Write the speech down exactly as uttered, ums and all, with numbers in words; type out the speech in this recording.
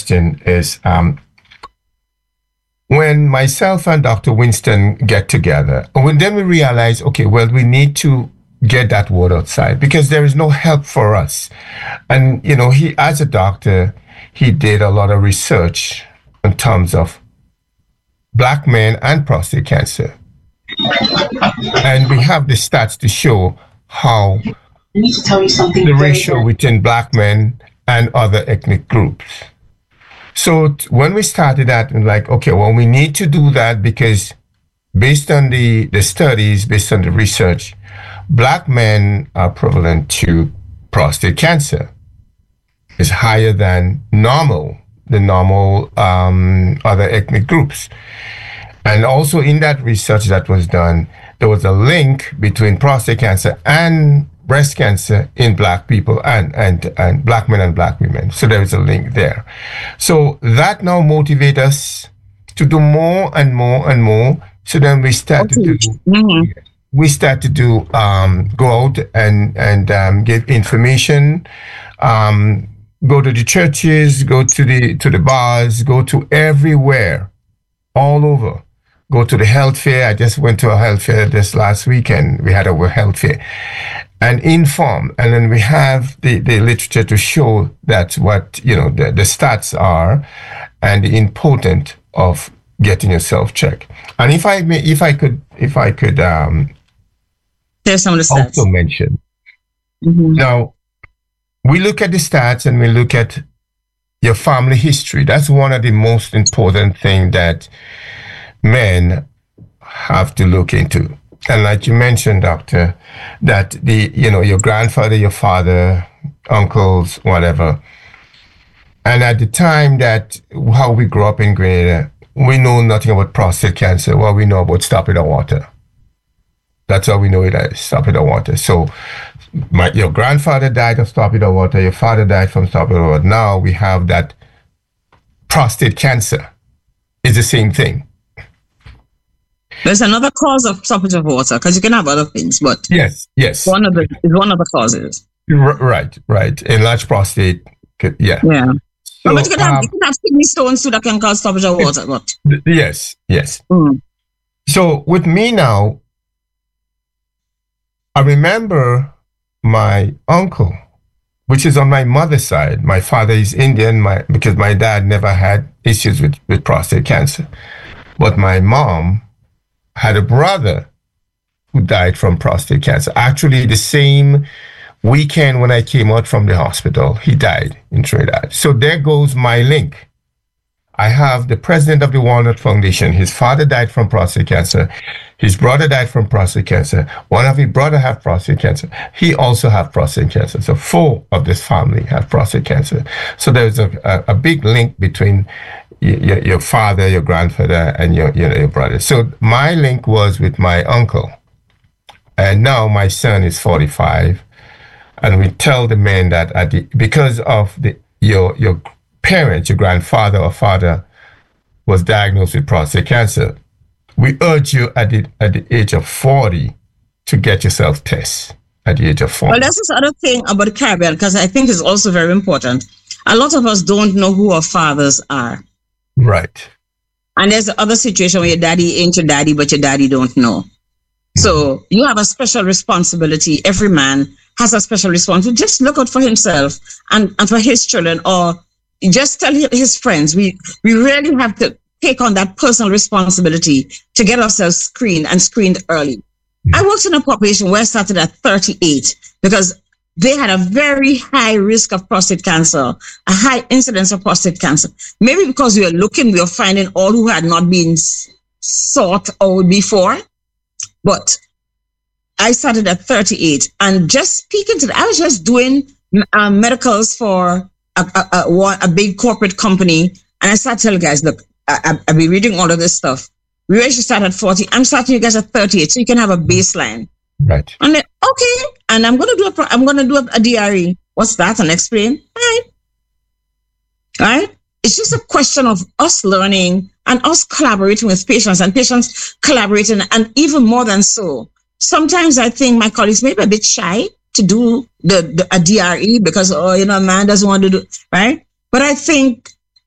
question is, um, when myself and Doctor Winston get together, when then we realize, okay, well, we need to get that word outside because there is no help for us. And, you know, he, as a doctor, he did a lot of research in terms of Black men and prostate cancer. And we have the stats to show how I need to tell you something. The ratio within Black men and other ethnic groups. So t- when we started that, we're like, okay, well, we need to do that because based on the, the studies, based on the research, Black men are prevalent to prostate cancer. It's higher than normal, the normal um, other ethnic groups. And also in that research that was done, there was a link between prostate cancer and breast cancer in Black people and, and, and Black men and Black women. So there is a link there. So that now motivates us to do more and more and more. So then we start okay. to do, mm-hmm. we start to do, um, go out and, and um, give information, um, go to the churches, go to the, to the bars, go to everywhere, all over. Go to the health fair. I just went to a health fair this last weekend. We had a health fair and inform. And then we have the, the literature to show that what, you know, the, the stats are and the importance of getting yourself checked. And if I may, if I could, if I could, um, there's some of the stats. Also mention. Mm-hmm. Now, we look at the stats and we look at your family history. That's one of the most important things that men have to look into. And like you mentioned, doctor, that the, you know, your grandfather, your father, uncles, whatever. And at the time that how we grew up in Grenada, we know nothing about prostate cancer. Well, we know about stop it or water. That's all we know it as, stop it or water. So my, your grandfather died of stop it or water. Your father died from stop it or water. Now we have that prostate cancer. It's the same thing. There's another cause of stoppage of water because you can have other things, but yes, yes, one of the is one of the causes. R- right, right. Enlarged prostate, could, yeah, yeah. So, but you can have um, you can have kidney stones too that can cause stoppage of water. But yes, yes. Mm. So with me now, I remember my uncle, which is on my mother's side. My father is Indian, my because my dad never had issues with, with prostate cancer, but my mom had a brother who died from prostate cancer. Actually, the same weekend when I came out from the hospital, he died in Trinidad. So there goes my link. I have the president of the Walnut Foundation. His father died from prostate cancer. His brother died from prostate cancer. One of his brother have prostate cancer. He also have prostate cancer. So four of this family have prostate cancer. So there's a, a, a big link between Your, your father, your grandfather, and your, you know, your brother. So my link was with my uncle. And now my son is forty-five. And we tell the men that at the, because of the your your parents, your grandfather or father was diagnosed with prostate cancer, we urge you at the, at the age of forty to get yourself tested at the age of forty. Well, that's this other thing about the Caribbean, because I think it's also very important. A lot of us don't know who our fathers are. Right. And there's the other situation where your daddy ain't your daddy, but your daddy don't know. Mm-hmm. So you have a special responsibility. Every man has a special responsibility. Just look out for himself and, and for his children, or just tell his friends. We, we really have to take on that personal responsibility to get ourselves screened and screened early. Mm-hmm. I worked in a population where I started at thirty-eight because they had a very high risk of prostate cancer, a high incidence of prostate cancer. Maybe because we were looking, we were finding all who had not been sought out before. But I started at thirty-eight, and just speaking to, the, I was just doing um, medicals for a, a, a, a big corporate company, and I started telling guys, look, I, I'll be reading all of this stuff. We usually start at forty. I'm starting you guys at thirty-eight, so you can have a baseline. Right. And then, okay, and I'm gonna do a I'm gonna do a, a D R E. What's that? And explain. All right. All right. It's just a question of us learning and us collaborating with patients and patients collaborating, and even more than so. Sometimes I think my colleagues may be a bit shy to do the, the a D R E because, oh, you know, a man doesn't want to do, right? But I think